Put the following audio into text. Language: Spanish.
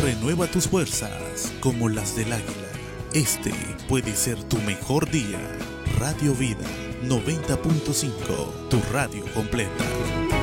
Renueva tus fuerzas como las del águila. Este puede ser tu mejor día. Radio Vida 90.5, tu radio completa.